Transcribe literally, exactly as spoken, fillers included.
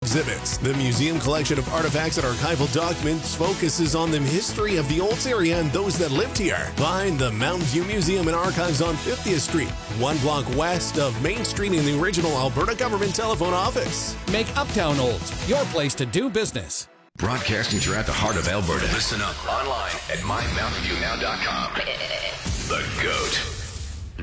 exhibits. The museum collection of artifacts and archival documents focuses on the history of the Olds area and those that lived here. Find the Mountain View Museum and Archives on fiftieth Street, one block west of Main Street in the original Alberta Government Telephone Office. Make Uptown Olds your place to do business. Broadcasting throughout the heart of Alberta. Listen up online at my mountain view now dot com. The GOAT.